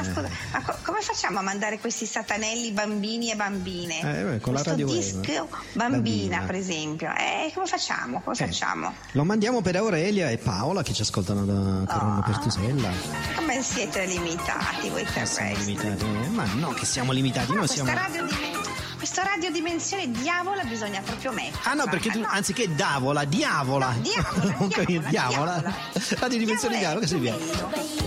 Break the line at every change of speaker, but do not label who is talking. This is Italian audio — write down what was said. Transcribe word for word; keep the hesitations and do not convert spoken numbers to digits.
ma scusa, ma co- come facciamo a mandare questi satanelli bambini e bambine?
Eh, con la
Questo
radio
disco bambina,
bambina,
per esempio. Eh, come facciamo? Come
eh,
facciamo?
Lo mandiamo per Aurelia e Paola che ci ascoltano da Corona
Oh,
Pertusella.
come siete limitati voi terrestri?
Limitati. Ma no, che siamo limitati,
No,
noi
questa
siamo.
radiodimensione Questo radiodimensione diavola bisogna proprio mettere.
Ah no, perché tu,
no.
anziché davola, diavola.
No, diavola,
Non capisci?
diavola,
Diavola.
diavola.
Radio dimensione diavola, che si
Diavola è
vede?
più bello.